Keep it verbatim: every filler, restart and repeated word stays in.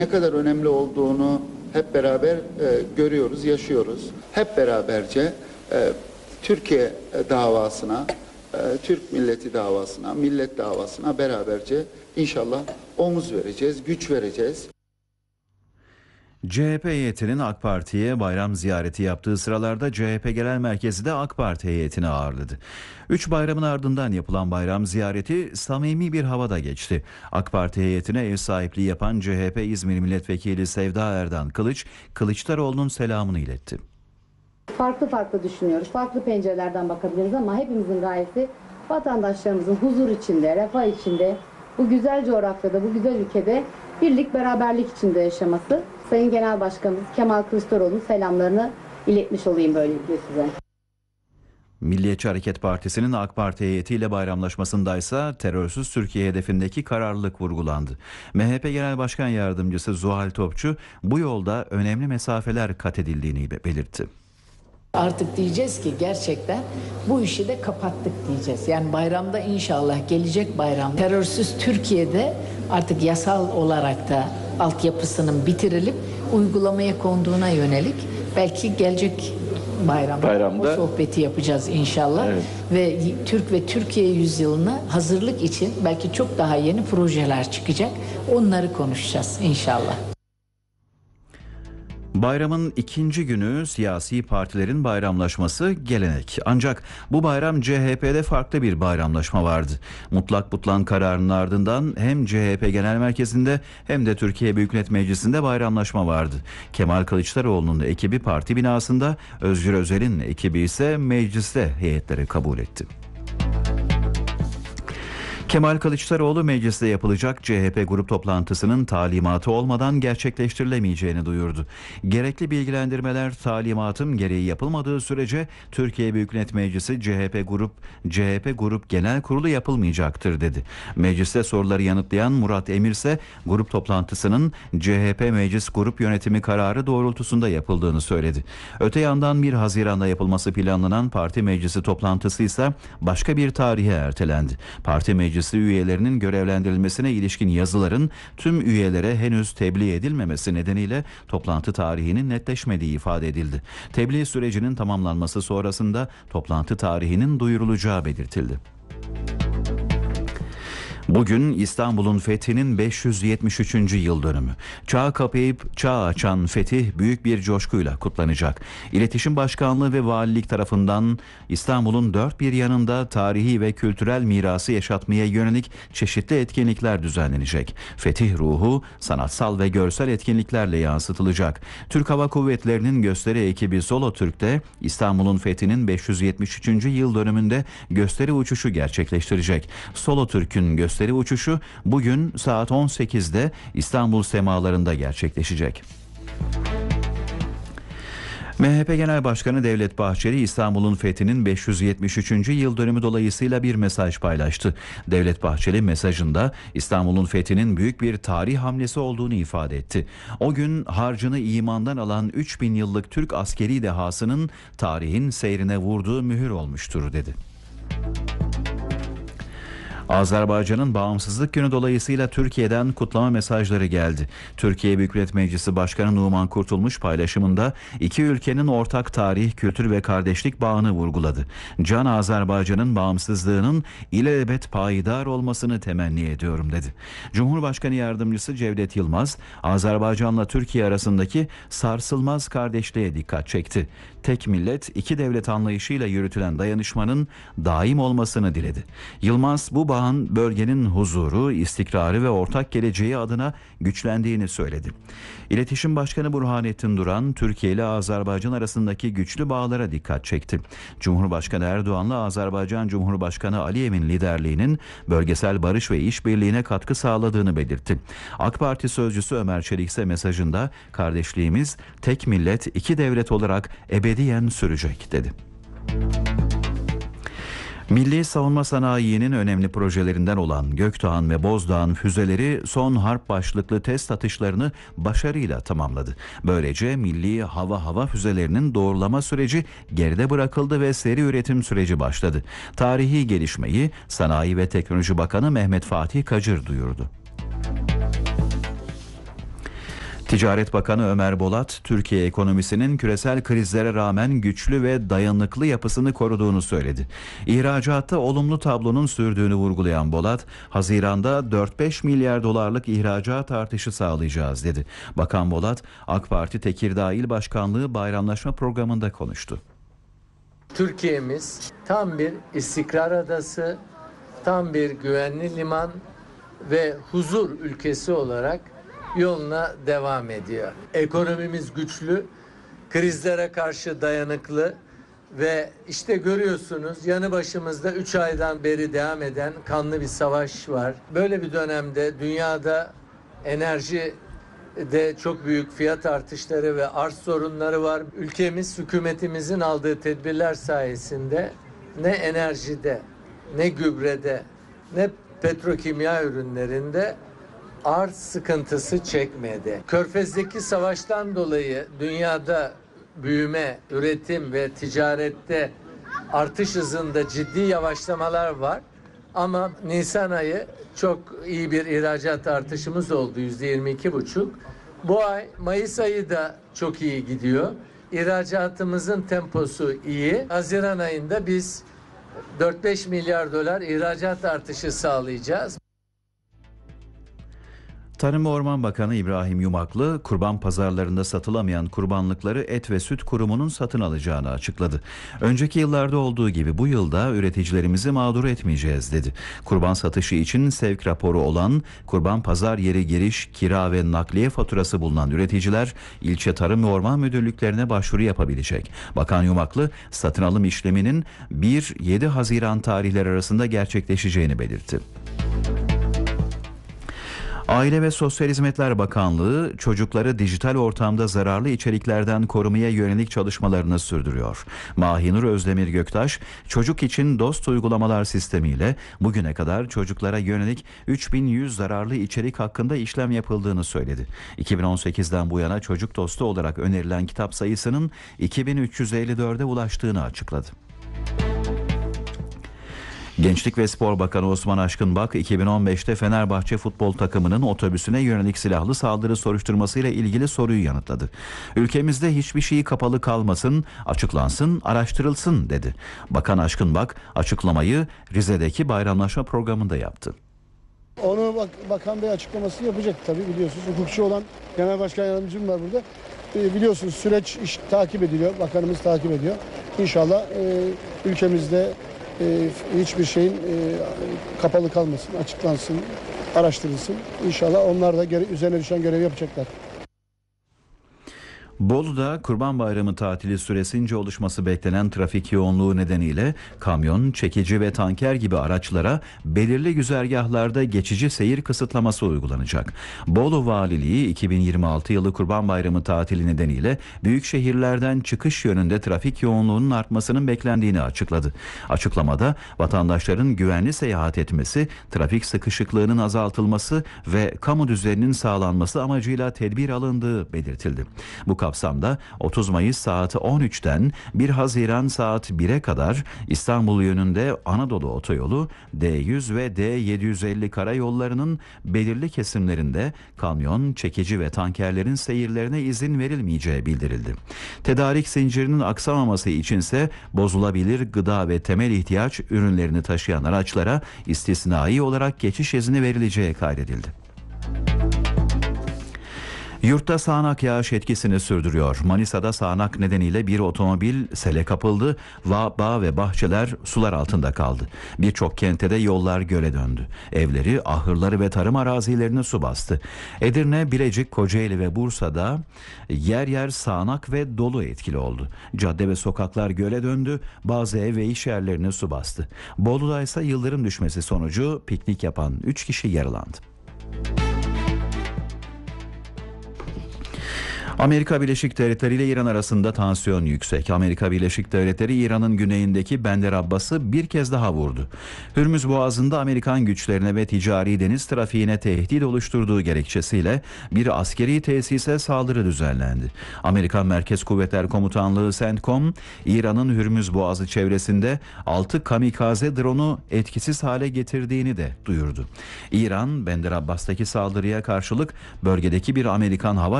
Ne kadar önemli olduğunu hep beraber e, görüyoruz, yaşıyoruz. Hep beraberce e, Türkiye davasına, e, Türk milleti davasına, millet davasına beraberce inşallah omuz vereceğiz, güç vereceğiz. C H P heyetinin AK Parti'ye bayram ziyareti yaptığı sıralarda C H P Genel Merkezi de AK Parti heyetini ağırladı. Üç bayramın ardından yapılan bayram ziyareti samimi bir havada geçti. AK Parti heyetine ev sahipliği yapan C H P İzmir Milletvekili Sevda Erdan Kılıç, Kılıçdaroğlu'nun selamını iletti. Farklı farklı düşünüyoruz, farklı pencerelerden bakabiliriz ama hepimizin gayesi vatandaşlarımızın huzur içinde, refah içinde, bu güzel coğrafyada, bu güzel ülkede birlik, beraberlik içinde yaşaması. Sayın Genel Başkanımız Kemal Kılıçdaroğlu'nun selamlarını iletmiş olayım böylelikle size. Milliyetçi Hareket Partisi'nin AK Parti heyetiyle bayramlaşmasındaysa terörsüz Türkiye hedefindeki kararlılık vurgulandı. M H P Genel Başkan Yardımcısı Zuhal Topçu bu yolda önemli mesafeler kat edildiğini belirtti. Artık diyeceğiz ki gerçekten bu işi de kapattık diyeceğiz. Yani bayramda inşallah gelecek bayram terörsüz Türkiye'de artık yasal olarak da altyapısının bitirilip uygulamaya konduğuna yönelik belki gelecek bayramda, bayramda o sohbeti yapacağız inşallah. Evet. Ve Türk ve Türkiye yüzyılına hazırlık için belki çok daha yeni projeler çıkacak. Onları konuşacağız inşallah. Bayramın ikinci günü siyasi partilerin bayramlaşması gelenek. Ancak bu bayram C H P'de farklı bir bayramlaşma vardı. Mutlak butlan kararının ardından hem C H P Genel Merkezi'nde hem de Türkiye Büyük Millet Meclisi'nde bayramlaşma vardı. Kemal Kılıçdaroğlu'nun ekibi parti binasında, Özgür Özel'in ekibi ise mecliste heyetleri kabul etti. Kemal Kılıçdaroğlu mecliste yapılacak C H P grup toplantısının talimatı olmadan gerçekleştirilemeyeceğini duyurdu. Gerekli bilgilendirmeler talimatım gereği yapılmadığı sürece Türkiye Büyük Millet Meclisi C H P grup C H P grup genel kurulu yapılmayacaktır dedi. Mecliste soruları yanıtlayan Murat Emir ise grup toplantısının C H P Meclis Grup Yönetimi kararı doğrultusunda yapıldığını söyledi. Öte yandan bir Haziran'da yapılması planlanan parti meclisi toplantısı ise başka bir tarihe ertelendi. Parti meclisi üyelerinin görevlendirilmesine ilişkin yazıların tüm üyelere henüz tebliğ edilmemesi nedeniyle toplantı tarihinin netleşmediği ifade edildi. Tebliğ sürecinin tamamlanması sonrasında toplantı tarihinin duyurulacağı belirtildi. Bugün İstanbul'un fethinin beş yüz yetmiş üçüncü yıl dönümü. Çağ kapayıp çağ açan fetih büyük bir coşkuyla kutlanacak. İletişim Başkanlığı ve Valilik tarafından İstanbul'un dört bir yanında tarihi ve kültürel mirası yaşatmaya yönelik çeşitli etkinlikler düzenlenecek. Fetih ruhu sanatsal ve görsel etkinliklerle yansıtılacak. Türk Hava Kuvvetleri'nin gösteri ekibi Solo Türk'te İstanbul'un fethinin beş yüz yetmiş üçüncü yıl dönümünde gösteri uçuşu gerçekleştirecek. Solo Türk'ün gösteri uçuşu bugün saat on sekizde İstanbul semalarında gerçekleşecek. M H P Genel Başkanı Devlet Bahçeli İstanbul'un fethinin beş yüz yetmiş üçüncü yıl dönümü dolayısıyla bir mesaj paylaştı. Devlet Bahçeli mesajında İstanbul'un fethinin büyük bir tarih hamlesi olduğunu ifade etti. O gün harcını imandan alan üç bin yıllık Türk askeri dehasının tarihin seyrine vurduğu mühür olmuştur dedi. Azerbaycan'ın bağımsızlık günü dolayısıyla Türkiye'den kutlama mesajları geldi. Türkiye Büyük Millet Meclisi Başkanı Numan Kurtulmuş paylaşımında iki ülkenin ortak tarih, kültür ve kardeşlik bağını vurguladı. Can Azerbaycan'ın bağımsızlığının ilelebet payidar olmasını temenni ediyorum dedi. Cumhurbaşkanı Yardımcısı Cevdet Yılmaz, Azerbaycan'la Türkiye arasındaki sarsılmaz kardeşliğe dikkat çekti. Tek millet, iki devlet anlayışıyla yürütülen dayanışmanın daim olmasını diledi. Yılmaz bu bağın bölgenin huzuru, istikrarı ve ortak geleceği adına güçlendiğini söyledi. İletişim Başkanı Burhanettin Duran, Türkiye ile Azerbaycan arasındaki güçlü bağlara dikkat çekti. Cumhurbaşkanı Erdoğan'la Azerbaycan Cumhurbaşkanı Aliyev'in liderliğinin bölgesel barış ve işbirliğine katkı sağladığını belirtti. AK Parti sözcüsü Ömer Çelik ise mesajında kardeşliğimiz tek millet, iki devlet olarak ebediyen sürecek dedi. Milli savunma sanayinin önemli projelerinden olan Gökdoğan ve Bozdağ'ın füzeleri son harp başlıklı test atışlarını başarıyla tamamladı. Böylece milli hava hava füzelerinin doğrulama süreci geride bırakıldı ve seri üretim süreci başladı. Tarihi gelişmeyi Sanayi ve Teknoloji Bakanı Mehmet Fatih Kacır duyurdu. Ticaret Bakanı Ömer Bolat, Türkiye ekonomisinin küresel krizlere rağmen güçlü ve dayanıklı yapısını koruduğunu söyledi. İhracatta olumlu tablonun sürdüğünü vurgulayan Bolat, Haziran'da dört beş milyar dolarlık ihracat artışı sağlayacağız dedi. Bakan Bolat, AK Parti Tekirdağ İl Başkanlığı Bayramlaşma Programı'nda konuştu. Türkiye'miz tam bir istikrar adası, tam bir güvenli liman ve huzur ülkesi olarak yoluna devam ediyor. Ekonomimiz güçlü, krizlere karşı dayanıklı ve işte görüyorsunuz yanı başımızda üç aydan beri devam eden kanlı bir savaş var. Böyle bir dönemde dünyada enerji de çok büyük fiyat artışları ve arz sorunları var. Ülkemiz hükümetimizin aldığı tedbirler sayesinde ne enerjide, ne gübrede, ne petrokimya ürünlerinde arz sıkıntısı çekmedi. Körfez'deki savaştan dolayı dünyada büyüme, üretim ve ticarette artış hızında ciddi yavaşlamalar var. Ama Nisan ayı çok iyi bir ihracat artışımız oldu, yüzde yirmi iki buçuk. Bu ay Mayıs ayı da çok iyi gidiyor. İhracatımızın temposu iyi. Haziran ayında biz dört beş milyar dolar ihracat artışı sağlayacağız. Tarım ve Orman Bakanı İbrahim Yumaklı, kurban pazarlarında satılamayan kurbanlıkları Et ve Süt Kurumu'nun satın alacağını açıkladı. Önceki yıllarda olduğu gibi bu yılda üreticilerimizi mağdur etmeyeceğiz dedi. Kurban satışı için sevk raporu olan, kurban pazar yeri giriş, kira ve nakliye faturası bulunan üreticiler ilçe Tarım ve Orman Müdürlüklerine başvuru yapabilecek. Bakan Yumaklı, satın alım işleminin bir yedi Haziran tarihleri arasında gerçekleşeceğini belirtti. Aile ve Sosyal Hizmetler Bakanlığı çocukları dijital ortamda zararlı içeriklerden korumaya yönelik çalışmalarını sürdürüyor. Mahinur Özdemir Göktaş, çocuk için dost uygulamalar sistemiyle bugüne kadar çocuklara yönelik üç bin yüz zararlı içerik hakkında işlem yapıldığını söyledi. iki bin on sekizden bu yana çocuk dostu olarak önerilen kitap sayısının iki bin üç yüz elli dörde ulaştığını açıkladı. Gençlik ve Spor Bakanı Osman Aşkınbak, iki bin on beşte Fenerbahçe futbol takımının otobüsüne yönelik silahlı saldırı soruşturmasıyla ilgili soruyu yanıtladı. Ülkemizde hiçbir şey kapalı kalmasın, açıklansın, araştırılsın dedi. Bakan Aşkınbak açıklamayı Rize'deki bayramlaşma programında yaptı. Onu bak, Bakan Bey açıklaması yapacak tabii, biliyorsunuz. Hukukçu olan Genel Başkan Yardımcım var burada. E, biliyorsunuz süreç iş, takip ediliyor. Bakanımız takip ediyor. İnşallah e, ülkemizde e, hiçbir şeyin e, kapalı kalmasın, açıklansın, araştırılsın. İnşallah onlar da göre, üzerine düşen görevi yapacaklar. Bolu'da Kurban Bayramı tatili süresince oluşması beklenen trafik yoğunluğu nedeniyle kamyon, çekici ve tanker gibi araçlara belirli güzergahlarda geçici seyir kısıtlaması uygulanacak. Bolu Valiliği iki bin yirmi altı yılı Kurban Bayramı tatili nedeniyle büyük şehirlerden çıkış yönünde trafik yoğunluğunun artmasının beklendiğini açıkladı. Açıklamada vatandaşların güvenli seyahat etmesi, trafik sıkışıklığının azaltılması ve kamu düzeninin sağlanması amacıyla tedbir alındığı belirtildi. Bu kapsamda otuz Mayıs saat on üçten bir Haziran saat bire kadar İstanbul yönünde Anadolu Otoyolu, D yüz ve D yedi yüz elli karayollarının belirli kesimlerinde kamyon, çekici ve tankerlerin seyirlerine izin verilmeyeceği bildirildi. Tedarik zincirinin aksamaması içinse bozulabilir gıda ve temel ihtiyaç ürünlerini taşıyan araçlara istisnai olarak geçiş izni verileceği kaydedildi. Yurtta sağanak yağış etkisini sürdürüyor. Manisa'da sağanak nedeniyle bir otomobil sele kapıldı. Bağ ve bahçeler sular altında kaldı. Birçok kentte de yollar göle döndü. Evleri, ahırları ve tarım arazilerini su bastı. Edirne, Bilecik, Kocaeli ve Bursa'da yer yer sağanak ve dolu etkili oldu. Cadde ve sokaklar göle döndü. Bazı ev ve iş yerlerini su bastı. Bolu'da ise yıldırım düşmesi sonucu piknik yapan üç kişi yaralandı. Amerika Birleşik Devletleri ile İran arasında tansiyon yüksek. Amerika Birleşik Devletleri İran'ın güneyindeki Bender Abbas'ı bir kez daha vurdu. Hürmüz Boğazı'nda Amerikan güçlerine ve ticari deniz trafiğine tehdit oluşturduğu gerekçesiyle bir askeri tesise saldırı düzenlendi. Amerikan Merkez Kuvvetler Komutanlığı CENTCOM, İran'ın Hürmüz Boğazı çevresinde altı kamikaze drone'u etkisiz hale getirdiğini de duyurdu. İran, Bender Abbas'taki saldırıya karşılık bölgedeki bir Amerikan hava